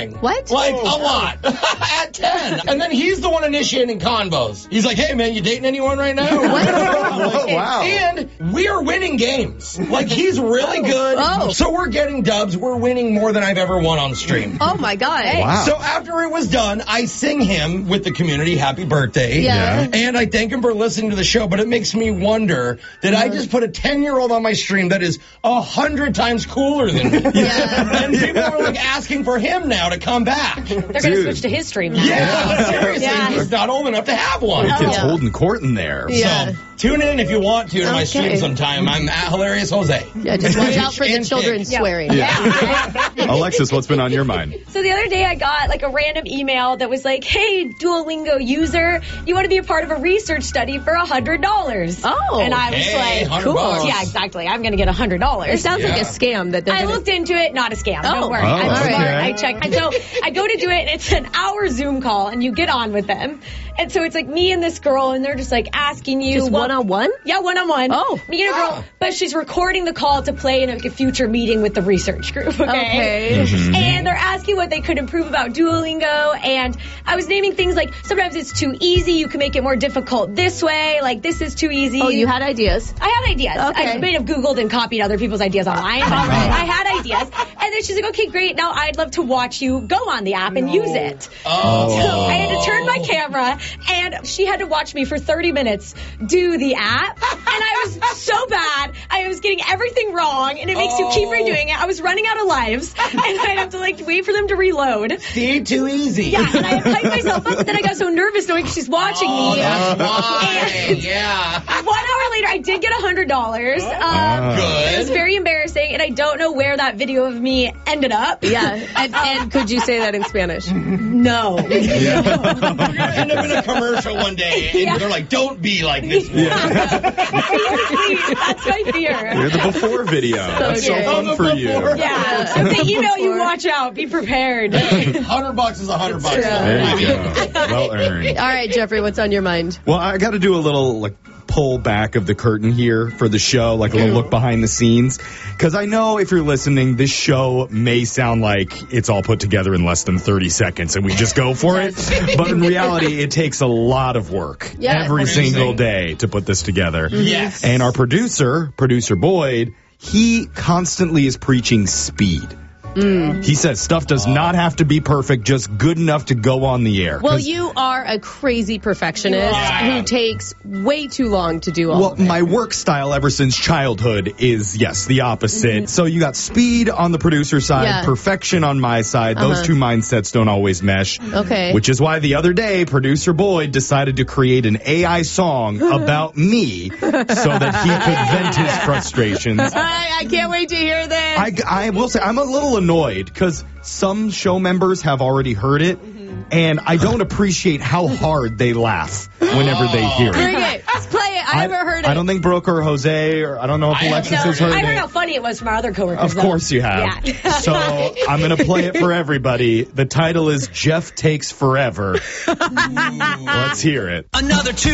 crying. What? Like, a lot. At 10. And then he's the one initiating convos. He's like, hey, man, you dating anyone right now? Oh, wow. And we are winning games. Like, he's really good. Oh. So we're getting dubs. We're winning more than I've ever won on stream. Oh, my God. Wow. So after it was done, I sing him with the community happy birthday. Yeah. And I thank him for listening to the show, but it makes me wonder, did I just put a 10-year-old on my stream that is 100 times cooler than me? Yeah. And people are like asking for him now to come back. They're going to switch to his stream now. Yeah, seriously. Yeah. He's not old enough to have one. It's holding court in there. Yeah. So tune in if you want to my Okay. stream sometime. I'm at Hilarious Jose. Yeah, just watch out for the And children pigs. swearing. Alexis, what's been on your mind? So the other day I got like a random email that was like, hey, Duolingo user, you want to be a part of a research study for $100. Oh. And I was Hey, like, $100. yeah, exactly. I'm going to get $100. It sounds like Yeah. a scam that they're I gonna... looked into it, not a scam. Oh. Don't worry. Oh, I'm okay. smart. I checked. And so I go to do it, and it's an hour Zoom call, and you get on with them. And so it's like me and this girl, and they're just like asking you. Just one-on-one? Yeah, one-on-one. Oh. Me and a girl, but she's recording the call to play in a future meeting with the research group, okay? And they're asking what they could improve about Duolingo, and I was naming things like, sometimes it's too easy, you can make it more difficult this way, like this is too easy. Oh, you had ideas. I had ideas. Okay. I may have Googled and copied other people's ideas online. But I had ideas. And then she's like, okay, great. Now I'd love to watch you go on the app and use it. Oh. So I had to turn my camera, and she had to watch me for 30 minutes do the app. And I was so bad. I was getting everything wrong, and it makes you keep redoing it. I was running out of lives, and I'd have to like wait for them to reload. See, too easy. Yeah, and I hyped myself up, but then I got so nervous knowing she's watching me. That's why. And Yeah. 1 hour later, I did get $100. It was Good. very embarrassing, and I don't know where that video of me ended up. Yeah. And could you say that in Spanish? No. You're gonna end up in a commercial one day, and they're like, "Don't be like this." Seriously, that's my fear. You're the before video. That's so good. fun for you. Yeah. So if they email you, watch out. Be prepared. $100 is $100. There you go. Well earned. All right, Jeffrey, what's on your mind? Well, I got to do a little pull back of the curtain here for the show, like a little look behind the scenes. Because I know if you're listening, this show may sound like it's all put together in less than 30 seconds and we just go for it. But in reality, it takes a lot of work every Producing. single day to put this together. Yes. And our producer Boyd, he constantly is preaching speed. He says stuff does not have to be perfect, just good enough to go on the air. Well, you are a crazy perfectionist who takes way too long to do all Well, of it. my work style ever since childhood is, yes, the opposite. So you got speed on the producer side, Yeah. perfection on my side. Those two mindsets don't always mesh. Okay. Which is why the other day, producer Boyd decided to create an AI song about me so that he could vent his frustrations. I can't wait to hear this. I will say, I'm a little annoyed because some show members have already heard it, and I don't appreciate how hard they laugh whenever they hear it. Bring it. Let's play it. I never heard it. I don't think Brooke or Jose, or I don't know if Alexis has heard I heard it. how funny it was from our other coworkers. Of course you have. Yeah. So I'm going to play it for everybody. The title is Jeff Takes Forever. Let's hear it. Another two